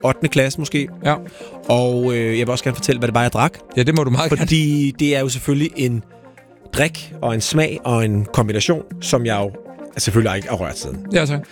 8. klasse måske. Ja. Og jeg vil også gerne fortælle, hvad det var, jeg drak. Ja, det må du meget gerne. Fordi det er jo selvfølgelig en drik og en smag og en kombination, som jeg jo selvfølgelig ikke har rørt siden. Ja, så.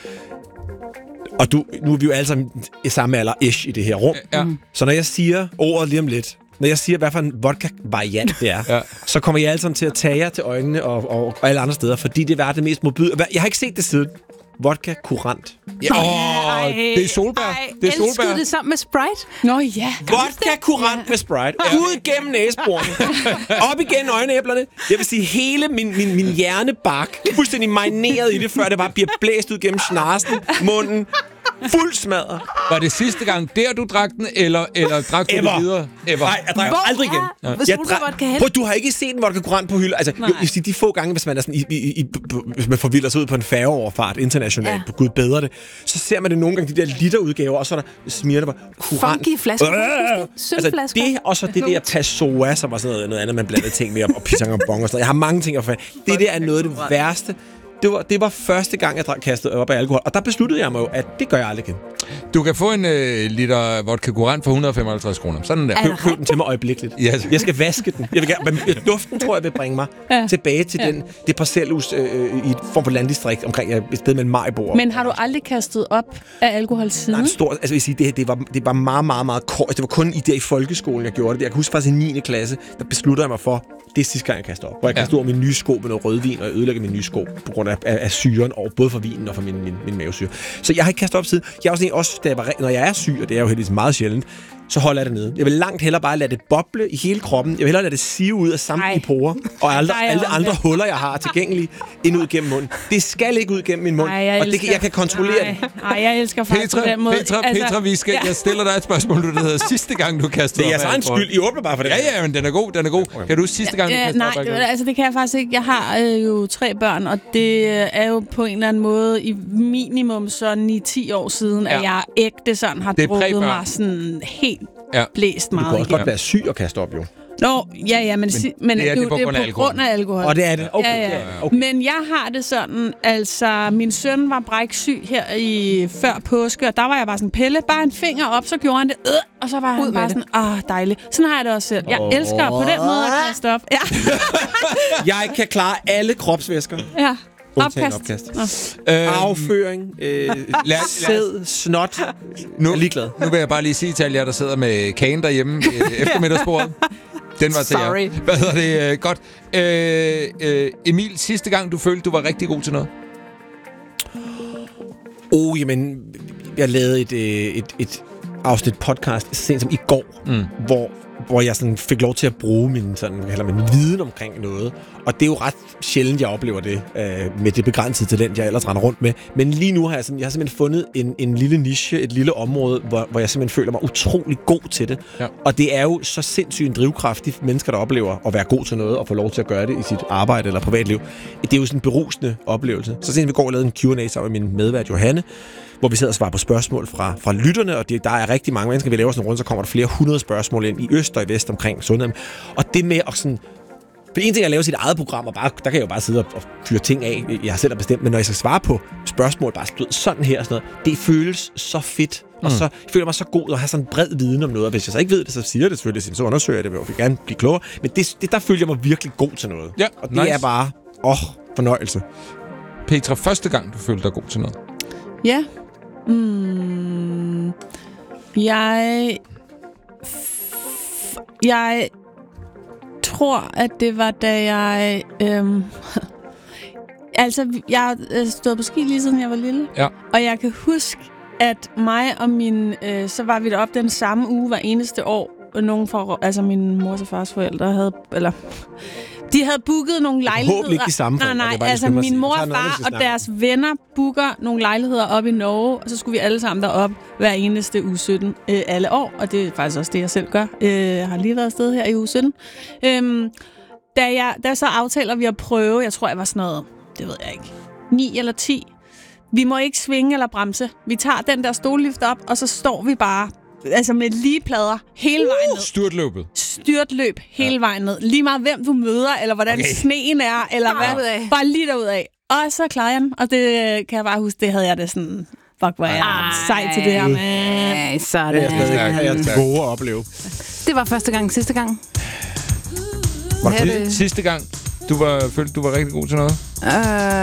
Og nu er vi jo alle sammen i samme alder-ish i det her rum. Ja. Så når jeg siger ordet lige om lidt, når jeg siger, hvad for en vodka-variant det er, ja. så kommer jeg alle sammen til at tage jer til øjnene og alle andre steder, fordi det er det mest modbydelige. Jeg har ikke set det siden. Vodka kurant. Ja. Det er solbær. Det er solbær. Elskede det sammen med Sprite? Nå ja. Vodka kurant med Sprite. Ud gennem næseborene. Op igen øjenæblerne. Jeg vil sige, hele min hjernebark fuldstændig marineret i det, før det bare bliver blæst ud gennem snarsen, munden. Fuld smadret. Var det sidste gang, der du drak den, eller drak du det videre? Ever. Nej, jeg drak aldrig igen. Du har ikke set en vodka kurant på hylde. Altså, de få gange, hvis man er sådan hvis man forvilder sig ud på en færgeoverfart internationalt, på Gud bedre det, så ser man det nogle gange, de der literudgaver, og så er der smiger der bare kurant. Funky flasker. Altså, det, og så det der Passoa, som var sådan noget andet, man blandede ting med, og pisang og bong og sådan noget. Jeg har mange ting at få. Det der er noget af det værste. Det var første gang, jeg kastede op af alkohol. Og der besluttede jeg mig jo, at det gør jeg aldrig igen. Du kan få en liter vodka kurant for 155 kroner. Sådan der. Køb den til mig øjeblikkeligt. Yes. Jeg skal vaske den. Duften, tror jeg, vil bringe mig tilbage til det parcelhus i et form for landdistrikt omkring et sted mellem Maribo. Men har du aldrig kastet op af alkohol siden? Nej, jeg vil sige, det var meget, meget, meget kort. Det var kun i folkeskolen, jeg gjorde det. Jeg kan huske faktisk i 9. klasse, der besluttede jeg mig for, det er sidste gang, jeg kaster op. Hvor jeg kaster over min nye sko med noget rødvin, og jeg ødelægger min nye sko på grund af syren, og både for vinen og for min mavesyre. Så jeg har ikke kastet op siden. Jeg er også når jeg er syg, og det er jo heldigvis meget sjældent, så holder jeg det nede. Jeg vil langt hellere bare lade det boble i hele kroppen. Jeg vil hellere lade det sive ud af samtlige porer, og alle andre huller, jeg har tilgængelige, ind ud gennem munden. Det skal ikke ud gennem min mund, og jeg kan kontrollere det. Nej, jeg elsker faktisk på den måde. Petra, jeg stiller dig et spørgsmål, du hedder sidste gang, du kastede op. Det er så en skyld. I åbner bare for det. Ja, men den er god. Kan du sidste gang, du kastede op? Nej, altså det kan jeg faktisk ikke. Jeg har jo 3 børn, og det er jo på en eller anden måde i minimum så 9-10 år siden, at jeg ægte sådan har drukket mig sådan helt blæst meget. Du kan også godt være syg og kaste op, jo. Nå, men det er på grund af alkohol. Og det er det? Okay. Ja. Okay. Men jeg har det sådan, altså min søn var bræksyg her før påske, og der var jeg bare sådan, Pelle, bare en finger op, så gjorde han det, og så var han bare sådan, dejligt. Sådan har jeg det også selv. Jeg elsker på den måde at kaste op. Ja. Jeg kan klare alle kropsvæsker. Ja. Opkast. Afføring, sæd, snot. Nu er ligeglad. Nu vil jeg bare lige sige til alle jer, der sidder med kagen derhjemme eftermiddagsbordet. Den var til jer. Hvad hedder det? Godt. Emil, sidste gang du følte, du var rigtig god til noget? Jamen, jeg lavede et afsnit podcast sent som i går, hvor jeg sådan fik lov til at bruge min viden omkring noget. Og det er jo ret sjældent, jeg oplever det med det begrænsede talent, jeg ellers render rundt med. Men lige nu har jeg simpelthen fundet en lille niche, et lille område, hvor jeg simpelthen føler mig utrolig god til det. Ja. Og det er jo så sindssygt en drivkraft, de mennesker, der oplever at være god til noget og få lov til at gøre det i sit arbejde eller privatliv. Det er jo sådan en berusende oplevelse. Så sent vi går og lavede en Q&A sammen med min medvært Johanne, hvor vi sidder og svarer på spørgsmål fra lytterne, og der er rigtig mange mennesker, vi laver sådan rundt, så kommer der flere 100 spørgsmål ind i øst og i vest omkring sundhed. Og det med at sådan... For en ting er at lave sit eget program, og der kan jeg jo bare sidde og fyre ting af, jeg selv har bestemt, men når jeg skal svare på spørgsmål, bare sådan her og sådan noget, det føles så fedt, og så føler jeg mig så god at have sådan en bred viden om noget, og hvis jeg så ikke ved det, så siger jeg det selvfølgelig, så undersøger jeg det, og vil gerne blive klogere, men der føler jeg mig virkelig god til noget. Ja, og det er bare, fornøjelse. Petra, første gang du følte dig god til noget? Ja. Jeg tror, at det var, da jeg... jeg stod på ski lige siden jeg var lille. Ja. Og jeg kan huske, at mig og så var vi deroppe den samme uge hver eneste år. Nogen fra, min mors og fars forældre havde... De havde booket nogle lejligheder. Håber ikke de samme forældre. Nej, altså min mor og far og deres venner booker nogle lejligheder op i Norge, og så skulle vi alle sammen derop hver eneste uge 17 alle år, og det er faktisk også det, jeg selv gør. Jeg har lige været afsted her i uge 17. Da så aftaler vi at prøve, jeg tror, jeg var sådan noget, det ved jeg ikke, 9 eller 10. Vi må ikke svinge eller bremse. Vi tager den der stollift op, og så står vi bare med lige plader hele vejen ned. Styrtløb hele vejen ned. Lige meget hvem du møder, eller hvordan sneen er, eller hvad. Bare lige derudad. Og så klarede jeg den, og det kan jeg bare huske, det havde jeg det sådan... Fuck, hvor er jeg sej til det her, man. Sådan. Det er jeg våger at opleve. Det var første gang. Sidste gang? Var det sidste gang, du følte, du var rigtig god til noget?